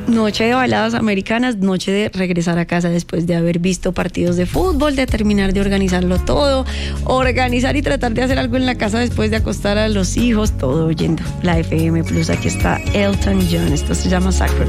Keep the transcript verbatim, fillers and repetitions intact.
Noche de baladas americanas, noche de regresar a casa después de haber visto partidos de fútbol, de terminar de organizarlo todo, organizar y tratar de hacer algo en la casa después de acostar a los hijos, todo oyendo la F M Plus. Aquí está Elton John, esto se llama Sacred.